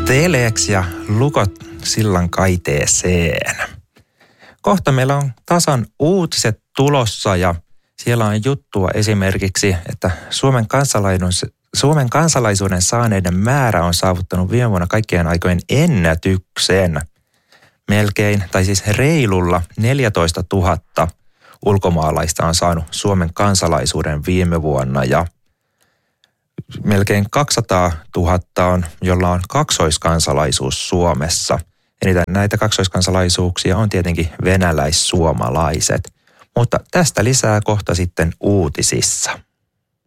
Telex ja lukot sillan kaiteeseen. Kohta meillä on tasan uutiset tulossa ja siellä on juttua esimerkiksi, että Suomen kansalaisuuden saaneiden määrä on saavuttanut viime vuonna kaikkien aikojen ennätyksen. Melkein, tai siis reilulla 14 000 ulkomaalaista on saanut Suomen kansalaisuuden viime vuonna ja melkein 200 000 on, jolla on kaksoiskansalaisuus Suomessa. Eniten näitä kaksoiskansalaisuuksia on tietenkin venäläis-suomalaiset. Mutta tästä lisää kohta sitten uutisissa.